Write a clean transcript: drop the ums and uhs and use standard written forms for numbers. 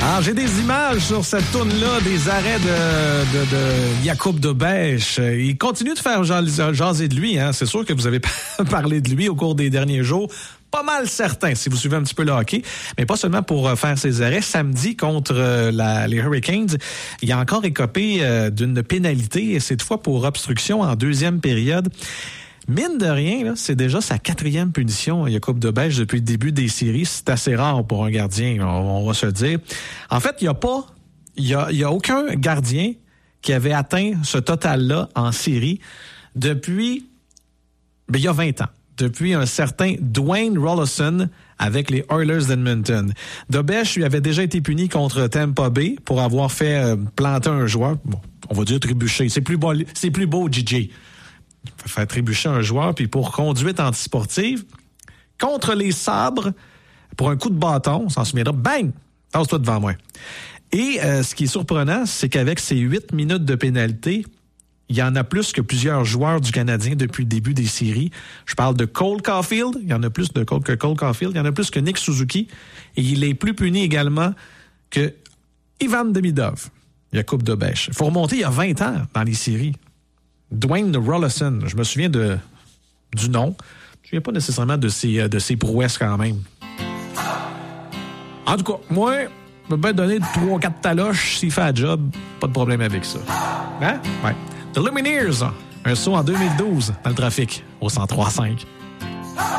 Alors, j'ai des images sur cette tourne-là, des arrêts de Jakub de Bèche. Il continue de faire jaser de lui. Hein. C'est sûr que vous avez parlé de lui au cours des derniers jours. Pas mal certain, si vous suivez un petit peu le hockey. Mais pas seulement pour faire ses arrêts. Samedi, contre les Hurricanes, il a encore écopé d'une pénalité, cette fois pour obstruction en deuxième période. Mine de rien, là, c'est déjà sa 4e punition, Jakub de Bèche, depuis le début des séries. C'est assez rare pour un gardien, on va se le dire. En fait, il y a aucun gardien qui avait atteint ce total-là en série depuis, il y a 20 ans. Depuis un certain Dwayne Rollison avec les Oilers d'Edmonton. De Bèche lui avait déjà été puni contre Tampa Bay pour avoir fait planter un joueur. Bon, on va dire trébucher. C'est plus beau, JJ. Faire trébucher un joueur, puis pour conduite antisportive, contre les Sabres, pour un coup de bâton, on s'en souviendra, bang! Tasse-toi devant moi. Et ce qui est surprenant, c'est qu'avec ces 8 minutes de pénalité, il y en a plus que plusieurs joueurs du Canadien depuis le début des séries. Je parle de Cole Caulfield, il y en a plus que Cole Caulfield, il y en a plus que Nick Suzuki, et il est plus puni également que Ivan Demidov, Jakub de Bèche. Il faut remonter il y a 20 ans dans les séries. Dwayne Rollison, je me souviens du nom. Je ne me souviens pas nécessairement de ses prouesses quand même. En tout cas, moi, je peux bien donner 3-4 taloches s'il fait la job. Pas de problème avec ça. Hein? Ouais. The Lumineers, un saut en 2012 dans le trafic au 103.5.